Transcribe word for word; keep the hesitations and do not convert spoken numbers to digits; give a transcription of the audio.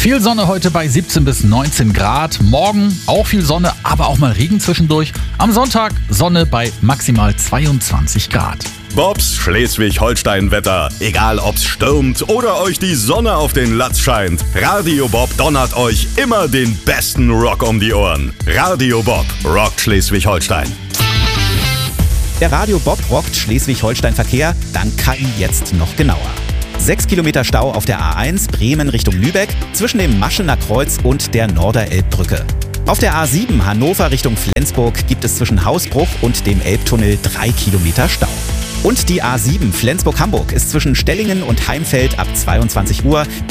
Viel Sonne heute bei siebzehn bis neunzehn Grad. Morgen auch viel Sonne, aber auch mal Regen zwischendurch. Am Sonntag Sonne bei maximal zweiundzwanzig Grad. Bobs Schleswig-Holstein-Wetter. Egal ob's stürmt oder euch die Sonne auf den Latz scheint. Radio Bob donnert euch immer den besten Rock um die Ohren. Radio Bob rockt Schleswig-Holstein. Der Radio Bob rockt Schleswig-Holstein-Verkehr, dann K I jetzt noch genauer. Sechs Kilometer Stau auf der A eins Bremen Richtung Lübeck zwischen dem Maschener Kreuz und der Norderelbbrücke. Auf der A sieben Hannover Richtung Flensburg gibt es zwischen Hausbruch und dem Elbtunnel drei Kilometer Stau. Und die A sieben Flensburg-Hamburg ist zwischen Stellingen und Heimfeld ab zweiundzwanzig Uhr